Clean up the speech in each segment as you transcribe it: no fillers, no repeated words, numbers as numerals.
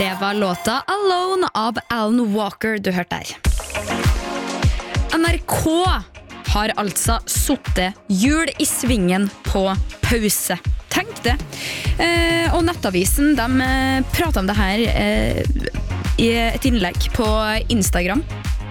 Det var låta Alone av Alan Walker du hørte der. NRK har altså suttet jul i svingen på pause. Tenk det. Og Nettavisen, de pratet om det her i et innlegg på Instagram.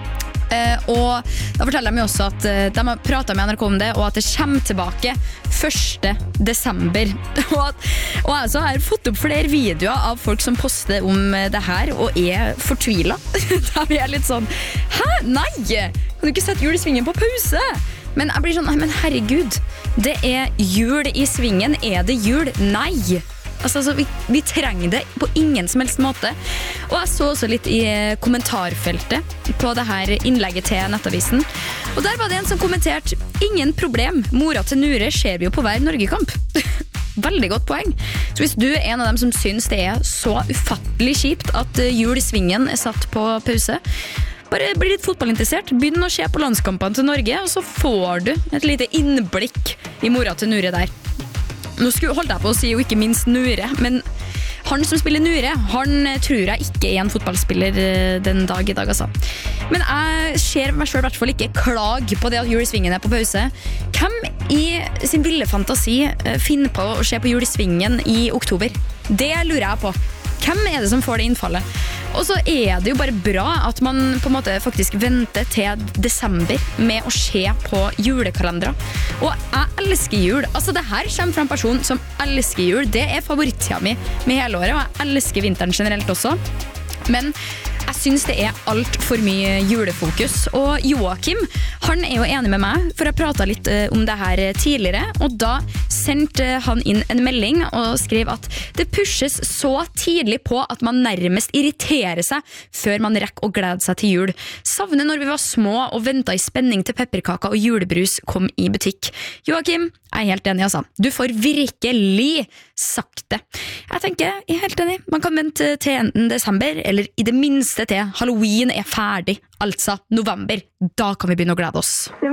Og da forteller de jo også at de har pratet med NRK om det, og at det kommer tilbake 1. desember. Og jeg altså har fått opp flere videoer av folk som poster om det her, og er fortvilet. Da blir jeg litt sånn, hæ? Nei! Kan du ikke sette jul i svingen på pause? Men jeg blir sånn, nei, men herregud, det er jul i svingen. Er det jul? Nei! Altså, vi trenger det på ingen som helst måte. Og jeg så også litt i kommentarfeltet på det her innlegget til Nettavisen. Og der var det en som kommenterte, ingen problem, mora til Nure ser vi jo på hver Norgekamp. Veldig godt poeng. Så hvis du er en av dem som synes det er så ufattelig kjipt at jul i svingen er satt på pause, bare bli litt fotballinteressert, begynn å se på landskampene til Norge, og så får du et lite innblikk i mora til Nure der. Nå holdt jeg på å si jo ikke minst Nure, men han som spiller Nure, han tror jeg ikke er en fotballspiller den dag i dag, altså. Men jeg ser meg selv i hvert fall ikke klag på det at jul i svingen er på pause. Hvem i sin ville fantasi finner på å se på jul i svingen i oktober? Det lurer jeg på. Hvem er det som får det innfallet? Og så er det jo bare bra at man på en måte faktisk venter til desember med å se på julekalendere. Og jeg elsker jul. Altså det her kommer fra en person som elsker jul. Det er favorittida mi med hele året, og jeg elsker vinteren generelt også. Men jeg synes det er alt for mye julefokus. Og Joakim, han er jo enig med meg, for jeg pratet litt om det her tidligere, og da sendte han inn en melding og skrev at det pushes så tidlig på at man nærmest irriterer seg før man rekker å glede seg til jul. Savner når vi var små og ventet i spenning til pepperkaker og julebrus kom i butikk. Joakim, jeg er helt enig, altså. Du får virkelig sagt det. Jeg tenker, jeg er helt enig. Man kan vente til enten desember, eller i det minste til Halloween er ferdig, altså november. Da kan vi begynne å glede oss.